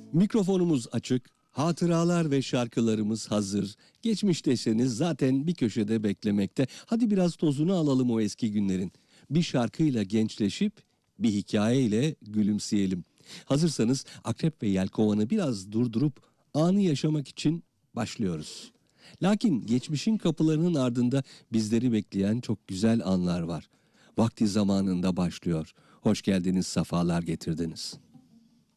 Mikrofonumuz açık, hatıralar ve şarkılarımız hazır. Geçmiş deseniz zaten bir köşede beklemekte. Hadi biraz tozunu alalım o eski günlerin. Bir şarkıyla gençleşip bir hikayeyle gülümseyelim. Hazırsanız Akrep ve Yelkovan'ı biraz durdurup anı yaşamak için başlıyoruz. Lakin geçmişin kapılarının ardında bizleri bekleyen çok güzel anlar var. Vakti zamanında başlıyor. Hoş geldiniz, safalar getirdiniz.